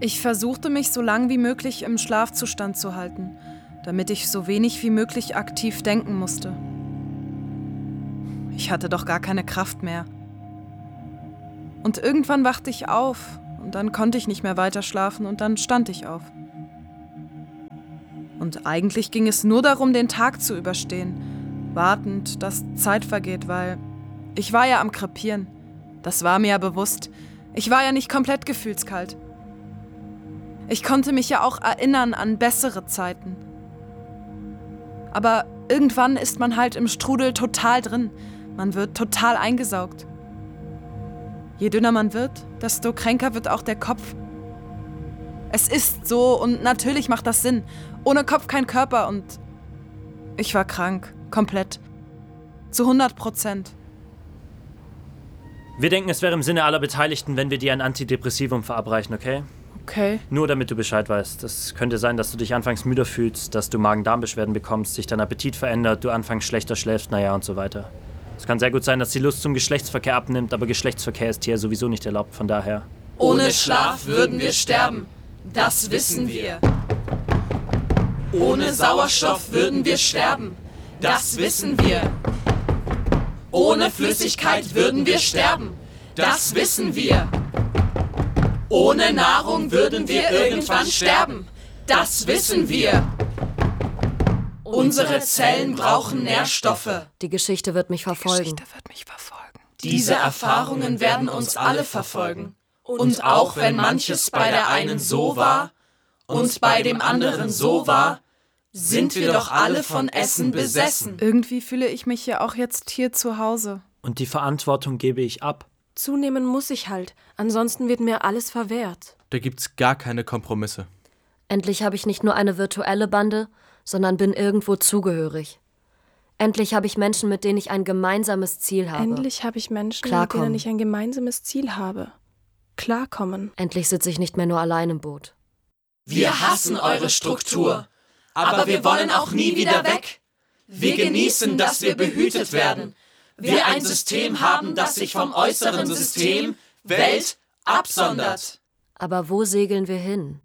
Ich versuchte mich so lang wie möglich im Schlafzustand zu halten, damit ich so wenig wie möglich aktiv denken musste. Ich hatte doch gar keine Kraft mehr. Und irgendwann wachte ich auf und dann konnte ich nicht mehr weiter schlafen und dann stand ich auf. Und eigentlich ging es nur darum, den Tag zu überstehen, wartend, dass Zeit vergeht, weil ich war ja am Krepieren. Das war mir ja bewusst. Ich war ja nicht komplett gefühlskalt. Ich konnte mich ja auch erinnern an bessere Zeiten. Aber irgendwann ist man halt im Strudel total drin. Man wird total eingesaugt. Je dünner man wird, desto kränker wird auch der Kopf. Es ist so und natürlich macht das Sinn. Ohne Kopf kein Körper und ich war krank. Komplett. Zu 100%. Wir denken, es wäre im Sinne aller Beteiligten, wenn wir dir ein Antidepressivum verabreichen, okay? Okay. Nur damit du Bescheid weißt. Es könnte sein, dass du dich anfangs müder fühlst, dass du Magen-Darm-Beschwerden bekommst, sich dein Appetit verändert, du anfangs schlechter schläfst, und so weiter. Es kann sehr gut sein, dass die Lust zum Geschlechtsverkehr abnimmt, aber Geschlechtsverkehr ist hier sowieso nicht erlaubt, von daher. Ohne Schlaf würden wir sterben. Das wissen wir. Ohne Sauerstoff würden wir sterben. Das wissen wir. Ohne Flüssigkeit würden wir sterben. Das wissen wir. Ohne Nahrung würden wir irgendwann sterben. Das wissen wir. Unsere Zellen brauchen Nährstoffe. Die Geschichte wird mich verfolgen. Diese Erfahrungen werden uns alle verfolgen. Und auch wenn manches bei der einen so war und bei dem anderen so war, sind wir doch alle von Essen besessen. Irgendwie fühle ich mich ja auch jetzt hier zu Hause. Und die Verantwortung gebe ich ab. Zunehmen muss ich halt, ansonsten wird mir alles verwehrt. Da gibt's gar keine Kompromisse. Endlich habe ich nicht nur eine virtuelle Bande, sondern bin irgendwo zugehörig. Endlich habe ich Menschen, mit denen ich ein gemeinsames Ziel habe. Endlich habe ich Menschen, mit denen ich ein gemeinsames Ziel habe. Klarkommen. Endlich sitze ich nicht mehr nur allein im Boot. Wir hassen eure Struktur, aber wir wollen auch nie wieder weg. Wir genießen, dass wir behütet werden. Wir ein System haben, das sich vom äußeren System, Welt, absondert. Aber wo segeln wir hin?